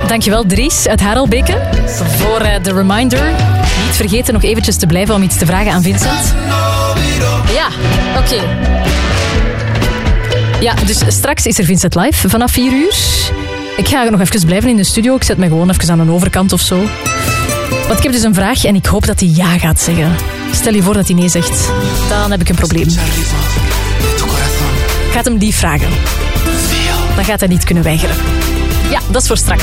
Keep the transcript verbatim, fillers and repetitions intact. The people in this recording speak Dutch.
Dankjewel Dries uit Harelbeke voor uh, de reminder. Niet vergeten nog eventjes te blijven om iets te vragen aan Vincent. Ja, oké. Okay. Ja, dus straks is er Vincent live vanaf vier uur. Ik ga nog even blijven in de studio. Ik zet me gewoon even aan de overkant of zo. Want ik heb dus een vraag en ik hoop dat hij ja gaat zeggen. Stel je voor dat hij nee zegt. Dan heb ik een probleem. Gaat hem die vragen. Dan gaat hij niet kunnen weigeren. Ja, dat is voor straks.